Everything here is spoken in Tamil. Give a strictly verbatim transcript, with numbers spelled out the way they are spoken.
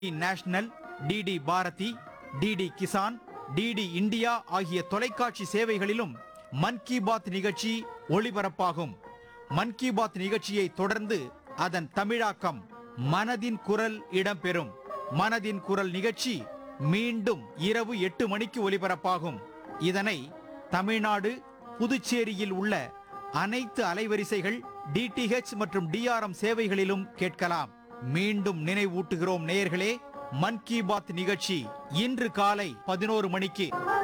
National, DD Bharathi, DD Kisan, DD India ஆகிய தொலைக்காட்சி சேவைகளிலும் மன் கி பாத் நிகழ்ச்சி ஒளிபரப்பாகும். மன் கி பாத் நிகழ்ச்சியை தொடர்ந்து அதன் தமிழாக்கம் மனதின் குரல் இடம்பெறும். மனதின் குரல் நிகழ்ச்சி மீண்டும் இரவு எட்டு மணிக்கு ஒலிபரப்பாகும். இதனை தமிழ்நாடு, புதுச்சேரியில் உள்ள அனைத்து அலைவரிசைகள், டிடிஹெச் மற்றும் டிஆர்எம் சேவைகளிலும் கேட்கலாம். மீண்டும் நினைவூட்டுகிறோம் நேயர்களே, மன் கி பாத் நிகழ்ச்சி இன்று காலை பதினோரு மணிக்கு.